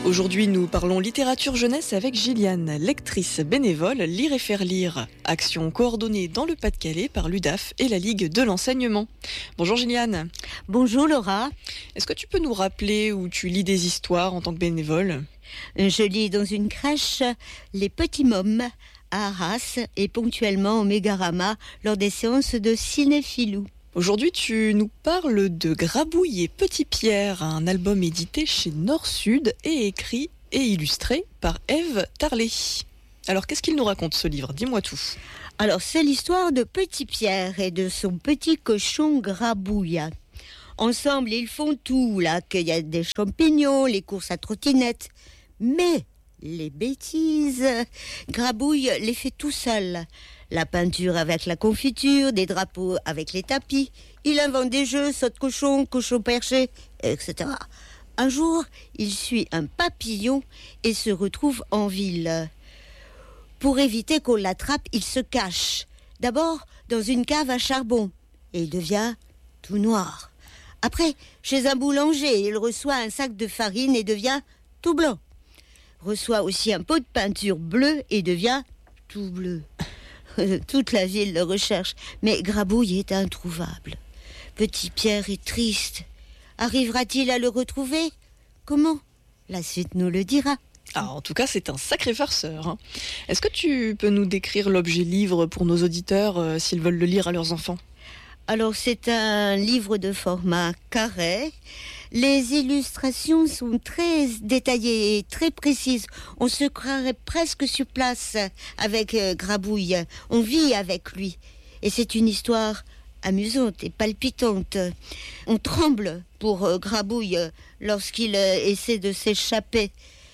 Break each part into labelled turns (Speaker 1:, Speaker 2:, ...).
Speaker 1: Aujourd'hui, nous parlons littérature jeunesse avec Gilliane, lectrice bénévole Lire et faire lire. Action coordonnée dans le Pas-de-Calais par l'UDAF et la Ligue de l'enseignement. Bonjour Gilliane.
Speaker 2: Bonjour Laura.
Speaker 1: Est-ce que tu peux nous rappeler où tu lis des histoires en tant que bénévole ?
Speaker 2: Je lis dans une crèche Les Petits Mômes à Arras et ponctuellement au Mégarama lors des séances de cinéphilou.
Speaker 1: Aujourd'hui, tu nous parles de Grabouille et Petit Pierre, un album édité chez Nord-Sud et écrit et illustré par Ève Tarlet. Alors, qu'est-ce qu'il nous raconte ce livre ? Dis-moi tout.
Speaker 2: Alors, c'est l'histoire de Petit Pierre et de son petit cochon Grabouille. Ensemble, ils font tout, la cueillette des champignons, les courses à trottinette. Mais les bêtises, Grabouille les fait tout seul. La peinture avec la confiture, des drapeaux avec les tapis. Il invente des jeux, saute-cochon, cochon perché, etc. Un jour, il suit un papillon et se retrouve en ville. Pour éviter qu'on l'attrape, il se cache. D'abord dans une cave à charbon. Et il devient tout noir. Après, chez un boulanger, il reçoit un sac de farine et devient tout blanc. Reçoit aussi un pot de peinture bleue et devient tout bleu. Toute la ville le recherche, mais Grabouille est introuvable. Petit Pierre est triste. Arrivera-t-il à le retrouver ? Comment ? La suite nous le dira.
Speaker 1: Ah, en tout cas, c'est un sacré farceur, hein. Est-ce que tu peux nous décrire l'objet livre pour nos auditeurs s'ils veulent le lire à leurs enfants ?
Speaker 2: Alors, c'est un livre de format carré. Les illustrations sont très détaillées et très précises. On se croirait presque sur place avec Grabouille. On vit avec lui. Et c'est une histoire amusante et palpitante. On tremble pour Grabouille lorsqu'il essaie de s'échapper.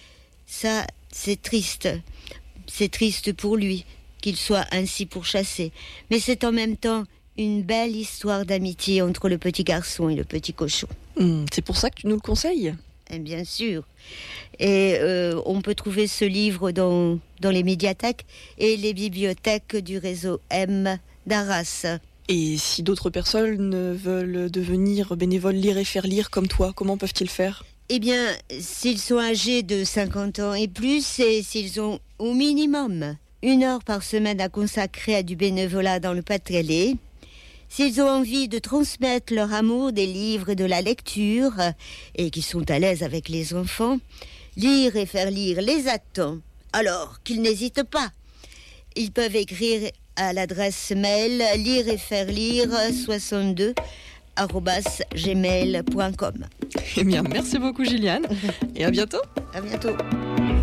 Speaker 2: Ça, c'est triste. C'est triste pour lui qu'il soit ainsi pourchassé. Mais c'est en même temps une belle histoire d'amitié entre le petit garçon et le petit cochon.
Speaker 1: C'est pour ça que tu nous le conseilles ?
Speaker 2: Bien sûr. Et on peut trouver ce livre dans les médiathèques et les bibliothèques du réseau M d'Arras.
Speaker 1: Et si d'autres personnes veulent devenir bénévoles Lire et faire lire comme toi, comment peuvent-ils faire ?
Speaker 2: Eh bien, s'ils sont âgés de 50 ans et plus, et s'ils ont au minimum 1 heure par semaine à consacrer à du bénévolat dans le Pas-de-Calais, s'ils ont envie de transmettre leur amour des livres et de la lecture, et qui sont à l'aise avec les enfants, Lire et faire lire les attend. Alors qu'ils n'hésitent pas. Ils peuvent écrire à l'adresse mail lireetfairelire62@gmail.com.
Speaker 1: Eh bien, merci beaucoup Gilliane, et à bientôt.
Speaker 2: À bientôt.